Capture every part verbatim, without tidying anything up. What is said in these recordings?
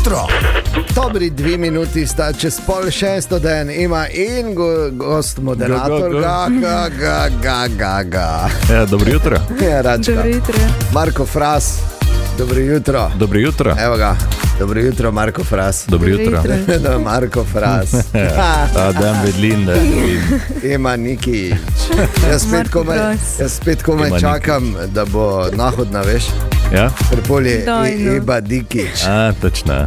jutro. Dobri dve minuti sta čez pol šesto dan, ima in go, gost moderator, Go, go, go. ga, ga, ga, ga, ga, ga. Ja, dobro jutro. Ja, Račka. Dobro jutro. Marko Fras, dobro jutro. Dobro jutro. Evo ga, dobro jutro, Marko Fras. Dobro jutro. No, Marko Fras. Adam Vedlin, da Ima Nikić. Jaz spet Marko komaj, Fras. jaz spet komaj Ima čakam, da bo nahodna, veš. Ja? Prepol je Daj, no. Eba Dikić. A, točno.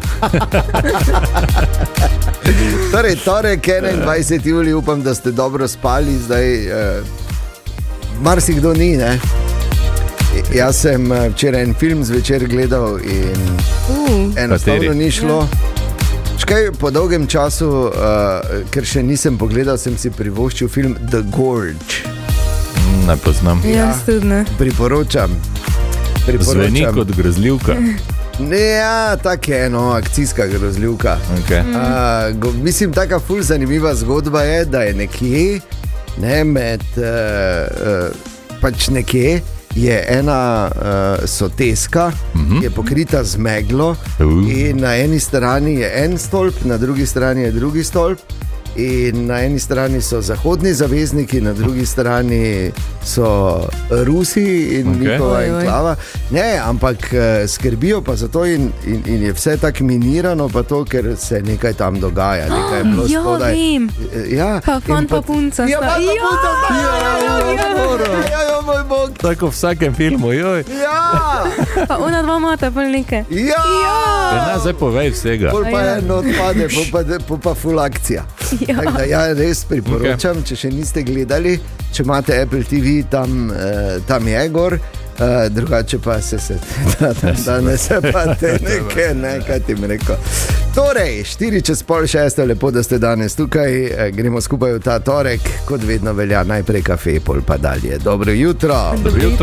Torej, torek, enaindvajseti julij, upam, da ste dobro spali, zdaj eh, marsikdo ni, ne? Jaz sem eh, včeraj en film zvečer gledal in Uh, enostavno Kateri? ni šlo. Škaj, po dolgem času, uh, ker še nisem pogledal, sem si privoščil film The Gorge. Ne poznam. jaz tudi ne. Priporočam. Zveni Priporočam. kot grozljivka. Ne, ja, tak je, no, akcijska grozljivka. Okay. Uh, go, mislim, taka ful zanimiva zgodba je, da je nekje, ne, med, uh, uh, pač nekje je ena uh, soteska, Mhm. ki je pokrita z meglo Uh. in na eni strani je en stolp, na drugi strani je drugi stolp. In na eni strani so zahodni zavezniki, na drugi strani so Rusi in Okej. njihova Oj, oj. enklava. Ne, ampak eh, skrbijo pa za to in, in, in je vse tako minirano, pa to, ker se nekaj tam dogaja, nekaj je bilo Ja, spodaj. vem. Ja, Pa in fant pa punca Ja, sta. fant pa Ja, punca sta. ja, ja, ja. Ja, ja, moj bog. Tako v vsakem filmu, joj. Ja, Pa ona dva mata pol neke. ja. Ja, ne, zdaj povej vsega. Pol pa Ja. eno odpade, pol pa, pol pa full akcija. Ja. Tako da, ja, res priporočam, okay. Če še niste gledali, če imate Apple T V, tam, eh, tam je gor. Uh, drugače pa se se da, da, da ne se pa te nekaj, ne, kaj ti mi rekel. Torej, štiri čez pol šesto, lepo, da ste danes tukaj, eh, gremo skupaj v ta torek, kot vedno velja, najprej kafe, pol pa dalje. Dobro jutro. Dobro jutro.